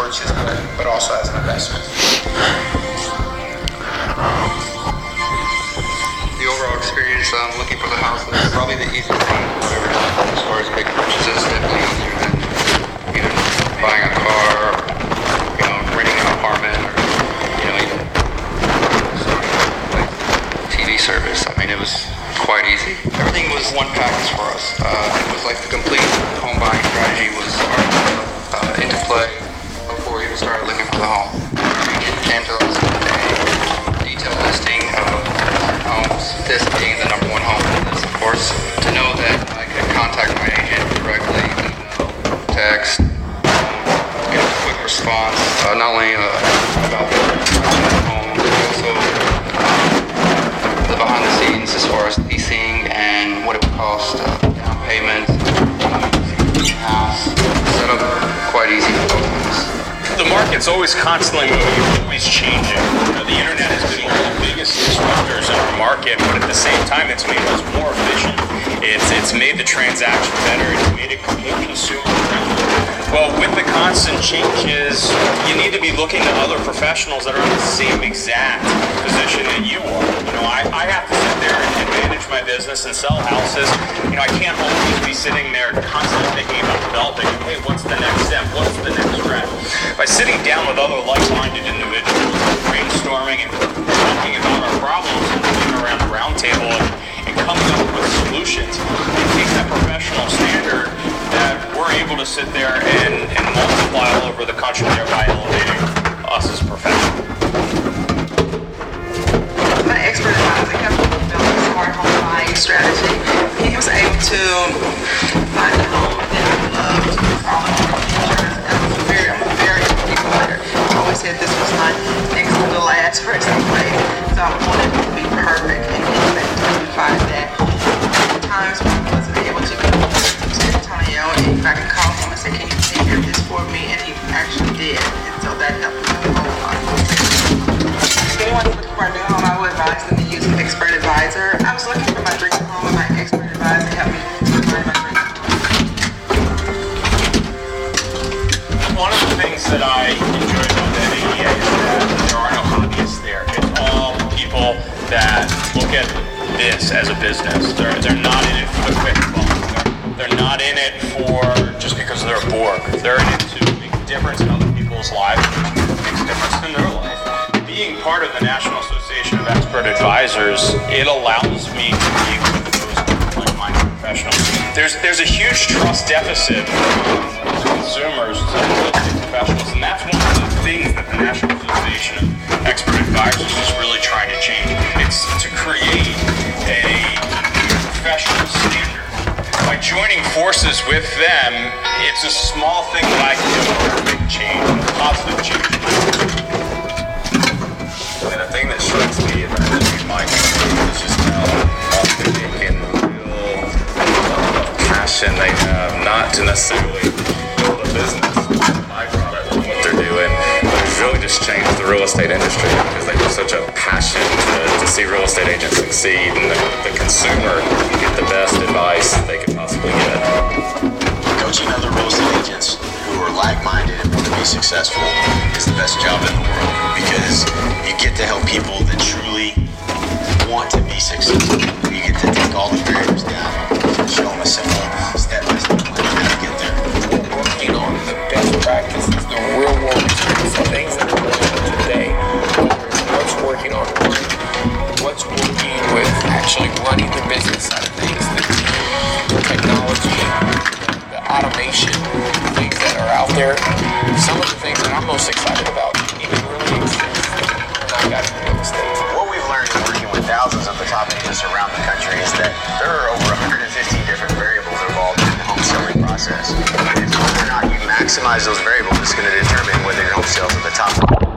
purchase, but also as an investment. The overall experience looking for the house is probably the easiest thing I've ever done as far as big purchases. Definitely easier than either buying a car or renting an apartment or even like TV service. I mean, it was quite easy. Everything was one package for us. It was like the complete home buying strategy was into play before we even started looking for the home. It came to us with a detailed listing of homes, this being the number one home for this, of course. To know that I could contact my agent directly, email, text, get a quick response, not only about the home, but also the behind the scenes as far as leasing and what it would cost, down payments, house, set up quite easy for both of us. The market's always constantly moving, always changing. The internet has been one of the biggest disruptors in our market, but at the same time, it's made us more efficient. It's made the transaction better. It's made it more consumer friendly. Well, with the constant changes, you need to be looking to other professionals that are in the same exact position that you are. I have to sit there and manage my business and sell houses. I can't always be sitting there constantly thinking about developing, hey, what's the next step? What's the next step? By sitting down with other like-minded individuals, brainstorming and talking about our problems and sitting around the round table and coming up with solutions, it takes that professional standard that we're able to sit there and multiply all over the country, thereby elevating us as professionals. My expert advisor kept building a smart home buying strategy. He was able to find a home that I loved, all the features, and I'm a very particular player. I always said this was my next to the last person I played, so I wanted it to be perfect, and he was able to find that. At times when I wasn't able to go to San Antonio, and if I could call him and say, can you take care of this for me, and he actually did, and so that helped me a whole lot. If anyone's looking for a new home, I would advise them to use an expert advisor. I was looking for my dream home, and my expert advisor helped me find my dream home. One of the things that I enjoy about the NADA is that there are no hobbyists there. It's all people that look at this as a business. They're not in it for the quick buck. They're not in it for just because they're bored. They're in it to make a difference in other people's lives, makes a difference in their life. Being part of the National Association of Expert Advisors, it allows me to be with those like-minded professionals. There's a huge trust deficit among consumers to real estate professionals, and that's one of the things that the National Association of Expert Advisors is really trying to change. It's to create a professional standard. By joining forces with them, it's a small thing that I can do for a big change, a positive change. And the thing that strikes me about Mike is just how authentic and real passion they have, not to necessarily build a business, my product, what they're doing, but it's really just changed the real estate industry because they have such a passion to see real estate agents succeed and the consumer get the best advice they could possibly get. Coaching other real estate agents who are like-minded and want to be successful is the best job in the world because you get to help people that truly want to be successful. You get to take all the barriers down and show them a simple step-by-step plan how to get there. We're working on the best practices, the real-world experience, the things that are going on today. What's working on what's working with actually running the business side of things, the technology, the automation, things that are out there. Some of the things that I'm most excited about even really exist when I got into real estate. What we've learned in working with thousands of the top agents around the country is that there are over 115 different variables involved in the home selling process. And if whether or not you maximize those variables is going to determine whether your home sales at the top.